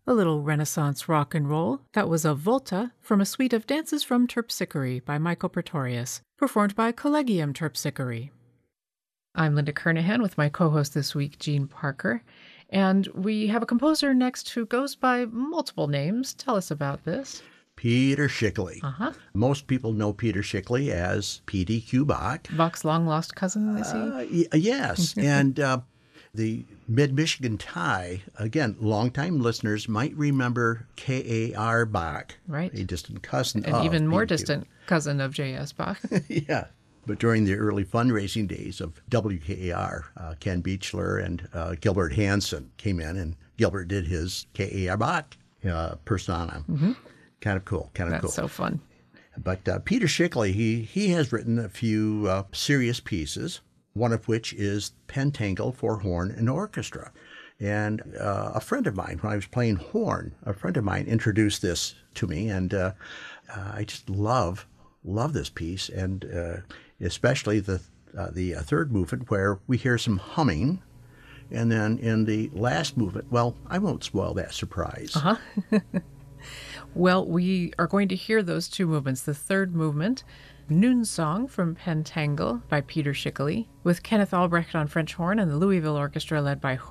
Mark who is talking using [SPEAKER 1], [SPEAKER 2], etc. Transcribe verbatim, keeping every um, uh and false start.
[SPEAKER 1] A little Renaissance rock and roll, that was a Volta from a suite of Dances from Terpsichore by Michael Pretorius, performed by Collegium Terpsichore. I'm Linda Kernahan with my co-host this week, Jean Parker, and we have a composer next who goes by multiple names. Tell us about this.
[SPEAKER 2] Peter Schickele.
[SPEAKER 1] Uh-huh.
[SPEAKER 2] Most people know Peter Schickele as P D Q Bach.
[SPEAKER 1] Bach's long-lost cousin, is he?
[SPEAKER 2] Uh, y- yes, and uh, the Mid-Michigan tie, again, longtime listeners might remember K A R Bach.
[SPEAKER 1] Right.
[SPEAKER 2] A distant cousin
[SPEAKER 1] And
[SPEAKER 2] of
[SPEAKER 1] even more
[SPEAKER 2] P D Q.
[SPEAKER 1] distant cousin of J S. Bach.
[SPEAKER 2] Yeah. But during the early fundraising days of W K A R, uh, Ken Beechler and uh, Gilbert Hansen came in, and Gilbert did his K A R Bach uh, persona. Mm-hmm. Kind of cool, kind of
[SPEAKER 1] That's
[SPEAKER 2] cool.
[SPEAKER 1] so fun.
[SPEAKER 2] But uh, Peter Schickele, he, he has written a few uh, serious pieces, one of which is Pentangle for Horn and Orchestra. And uh, a friend of mine, when I was playing horn, a friend of mine introduced this to me, and uh, uh, I just love, love this piece, and uh, especially the uh, the uh, third movement where we hear some humming, and then in the last movement, well, I won't spoil that surprise.
[SPEAKER 1] Uh-huh. Well, we are going to hear those two movements. The third movement, Noon Song from Pentangle by Peter Schickele, with Kenneth Albrecht on French horn and the Louisville Orchestra led by